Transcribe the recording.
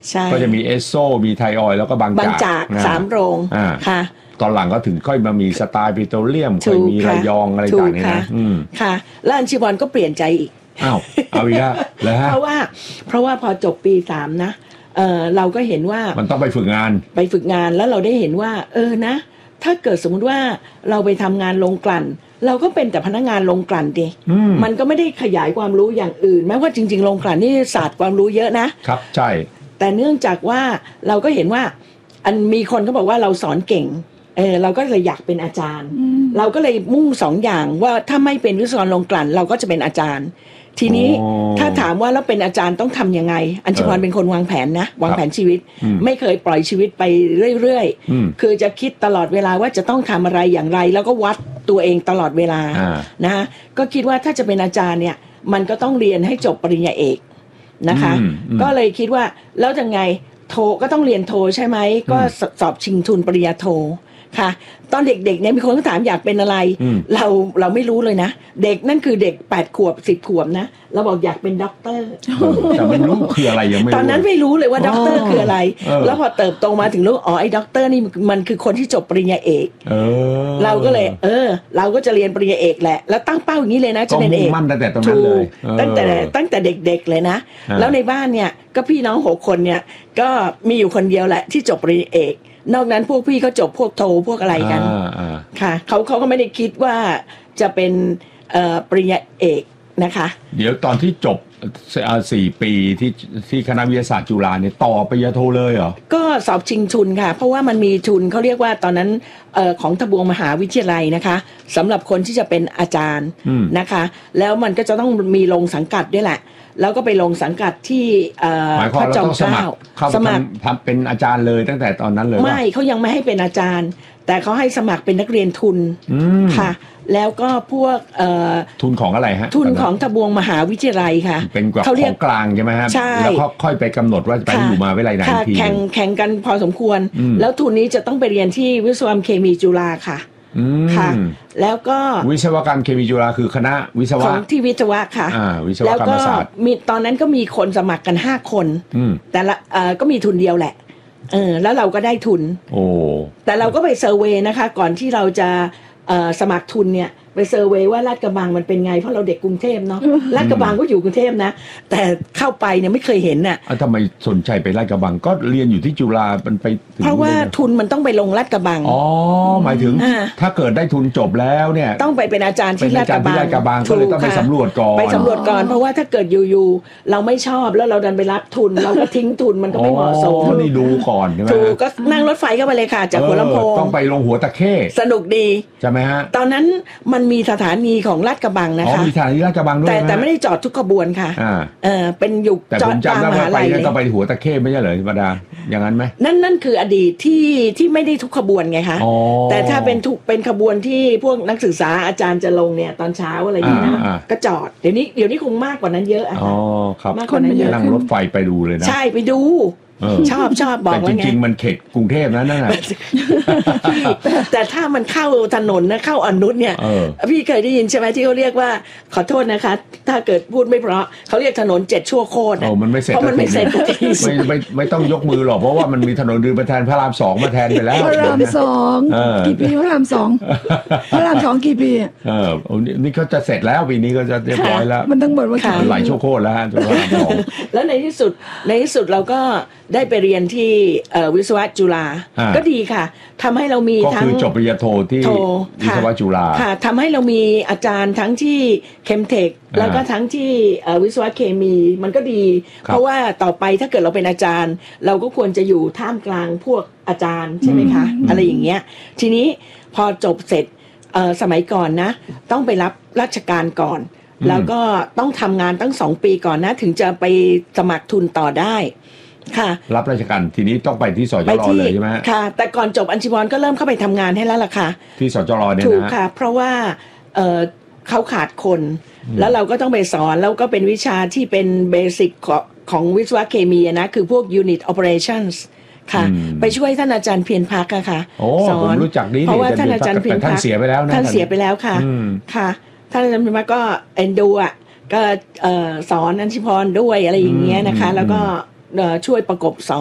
ก็จะมีเอสโซมีไทยออยล์แล้วก็บางจาก 3โรงค่ะตอนหลังก็ถึงค่อยมามีสไตล์ปิโตรเลียมค่อยมีระยองอะไรต่างๆนะค่ะแล้วอัญชีวรก็เปลี่ยนใจอีกเอาอีกแล้วฮะเพราะว่าพอจบปี3นะเราก็เห็นว่ามันต้องไปฝึกงานแล้วเราได้เห็นว่านะถ้าเกิดสมมุติว่าเราไปทำงานโรงกลั่นเราก็เป็นแต่พนักงานโรงกลั่นดิมันก็ไม่ได้ขยายความรู้อย่างอื่นแม้ว่าจริงๆโรงกลั่นนี่ศาสตร์ความรู้เยอะนะครับใช่แต่เนื่องจากว่าเราก็เห็นว่ามีคนก็บอกว่าเราสอนเก่งเราก็เลยอยากเป็นอาจารย์เราก็เลยมุ่ง2อย่างว่าถ้าไม่เป็นวิศวกรโรงกลั่นเราก็จะเป็นอาจารย์ทีนี้ถ้าถามว่าแล้วเป็นอาจารย์ต้องทำยังไงอัญชพรเป็นคนวางแผนนะวางแผนชีวิตไม่เคยปล่อยชีวิตไปเรื่อยๆคือจะคิดตลอดเวลาว่าจะต้องทำอะไรอย่างไรแล้วก็วัดตัวเองตลอดเวลานะก็คิดว่าถ้าจะเป็นอาจารย์เนี่ยมันก็ต้องเรียนให้จบปริญญาเอกนะคะก็เลยคิดว่าแล้วยังไงโทก็ต้องเรียนโทใช่ไหมก็สอบชิงทุนปริญญาโทค่ะตอนเด็กๆเนี่ยมีคนก็ถามอยากเป็นอะไรเราไม่รู้เลยนะเด็กนั่นคือเด็ก8 ขวบ10 ขวบนะเราบอกอยากเป็นด็อกเตอร์แต่ไม่รู้คืออะไรยังไม่รู้ตอนนั้นไม่รู้เลยว่าด็อกเตอร์คืออะไรแล้วพอเติบโตมาถึงรู้ไอ้ด็อกเตอร์นี่มันคือคนที่จบปริญญาเอกเราก็เลยเราก็จะเรียนปริญญาเอกแหละแล้วตั้งเป้าอย่างนี้เลยนะจะเป็นเอกมั่นตั้งแต่ตรงนั้นเลยตั้งแต่เด็กๆเลยนะแล้วในบ้านเนี่ยก็พี่น้อง6 คนเนี่ยก็มีอยู่คนเดียวแหละที่จบปริญญาเอกนอกนั้นพวกพี่ก็จบพวกโทพวกอะไรกันค่ะเขาก็ไม่ได้คิดว่าจะเป็นปริญญาเอกนะคะเดี๋ยวตอนที่จบ4 ปีที่คณะวิทยาศาสตร์จุฬาเนี่ยต่อปริญญาโทเลยเหรอก็สอบชิงทุนค่ะเพราะว่ามันมีทุนเขาเรียกว่าตอนนั้นของทบวงมหาวิทยาลัยนะคะสำหรับคนที่จะเป็นอาจารย์นะคะแล้วมันก็จะต้องมีลงสังกัดด้วยแหละแล้วก็ไปลงสังกัดที่พระจอมเกล้าสมัครทำเป็นอาจารย์เลยตั้งแต่ตอนนั้นเลยไม่เขายังไม่ให้เป็นอาจารย์แต่เขาให้สมัครเป็นนักเรียนทุนค่ะแล้วก็พวกทุนของอะไรฮะทุนของทบวงมหาวิทยาลัยค่ะเป็นของกลางใช่ไหมครับแล้วก็ค่อยไปกำหนดว่าไปอยู่มาวิทยาลัยไหนทีแข่งกันพอสมควรแล้วทุนนี้จะต้องไปเรียนที่วิศวกรรมเคมีจุฬาค่ะค่ะแล้วก็วิศวกรรมเคมีจุฬาคือคณะวิศวะของที่วิศวะค่ะวิศวกรรมศาสตร์มีตอนนั้นก็มีคนสมัครกัน5 คนแต่ละก็มีทุนเดียวแหละแล้วเราก็ได้ทุนแต่เราก็ไปเซอร์เวย์นะคะก่อนที่เราจะสมัครทุนเนี่ยไปเซอร์เวย์ว่าลาดกระบังมันเป็นไงเพราะเราเด็กกรุงเทพเนาะลาดกระบังก็อยู่กรุงเทพนะแต่เข้าไปเนี่ยไม่เคยเห็นน่ะทำไมสนใจไปลาดกระบังก็เรียนอยู่ที่จุฬามันไปเพราะว่าทุนมันต้องไปลงลาดกระบังหมายถึงถ้าเกิดได้ทุนจบแล้วเนี่ยต้องไปเป็นอาจารย์ที่ลาดกระบังก็เลยต้องไปสำรวจก่อนเพราะว่าถ้าเกิดอยู่เราไม่ชอบแล้วเราดันไปรับทุนเราก็ทิ้งทุนมันก็ไม่เหมาะสมนี่ดูก่อนใช่ไหมถูกก็นั่งรถไฟเข้าไปเลยค่ะจากหัวลำโพงต้องไปลงหัวตะเข้สนุกดีใช่ไหมฮะตอนนั้นมันมีสถานีของลาดกระบังนะคะมีสถานีลาดกระบังด้วยแต่ไม่ได้จอดทุกขบวนค่ะเป็นอยู่จอดตามมหาลัยเลยต้องไปหัวตะเข้ไม่ใช่เหรอธรรมดาอย่างนั้นไหมนั่นคืออดีตที่ไม่ได้ทุกขบวนไงคะแต่ถ้าเป็นขบวนที่พวกนักศึกษาอาจารย์จะลงเนี่ยตอนเช้าอะไรอย่างนี้นะก็จอดเดี๋ยวนี้คงมากกว่านั้นเยอะมากกว่านั้นเยอะนั่งรถไฟไปดูเลยนะใช่ไปดูชอบบอกว่าไงจริงๆมันเขตกรุงเทพนั่นน่ะแต่ถ้ามันเข้าถนนนะเข้าอนุเนี่ยพี่เคยได้ยินใช่ไหมที่เขาเรียกว่าขอโทษนะคะถ้าเกิดพูดไม่เพราะเขาเรียกถนน7 ชั่วโคตรมันไม่เสร็จเพราะมันไม่เสร็จไม่ต้องยกมือหรอกเพราะว่ามันมีถนนอื่นมาแทนพระราม 2มาแทนไปแล้วพระราม 2กี่ปีพระราม 2พระราม 2กี่ปีนี่ก็จะเสร็จแล้วปีนี้ก็จะเรียบร้อยแล้วมันต้องบอกว่าหลายชั่วโคตรแล้วพระราม 2 แล้วในที่สุดเราก็ได้ไปเรียนที่วิศวะจุฬาก็ดีค่ะทำให้เรามีทั้งก็คือจบปริญญาโทที่วิศวะจุฬาค่ะทำให้เรามีอาจารย์ทั้งที่เคมเทคแล้วก็ทั้งที่วิศวะเคมีมันก็ดีเพราะว่าต่อไปถ้าเกิดเราเป็นอาจารย์เราก็ควรจะอยู่ท่ามกลางพวกอาจารย์ใช่ไหมคะอะไรอย่างเงี้ยทีนี้พอจบเสร็จสมัยก่อนนะต้องไปรับราชการก่อนแล้วก็ต้องทำงานตั้ง2 ปีก่อนนะถึงจะไปสมัครทุนต่อได้ค่ะรับราชการทีนี้ต้องไปที่สจร.เลยใช่ไหมค่ะแต่ก่อนจบอัญชีวรก็เริ่มเข้าไปทำงานให้แล้วล่ะค่ะที่สจร.เนี่ยนะถูกค่ะเพราะว่าเขาขาดคนแล้วเราก็ต้องไปสอนแล้วก็เป็นวิชาที่เป็นเบสิกของวิศวะเคมีนะคือพวก unit operations ค่ะไปช่วยท่านอาจารย์เพียรพักษ์ค่ะสอนรู้จักนี้เพราะว่าท่านอาจารย์เพียรพักษ์ท่านเสียไปแล้วนะท่านเสียไปแล้วค่ะค่ะท่านอาจารย์เพียรพักษ์ก็เอ็นดูอ่ะก็สอนอัญชิพรด้วยอะไรอย่างเงี้ยนะคะแล้วก็ช่วยประกบสอน